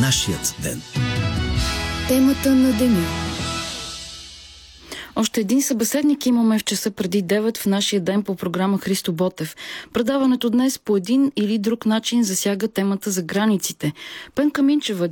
нашият ден. Темата на деня. Още един събеседник имаме в часа преди 9 в нашия ден по програма Христо Ботев. Предаването днес по един или друг начин засяга темата за границите. Пенка Минчева,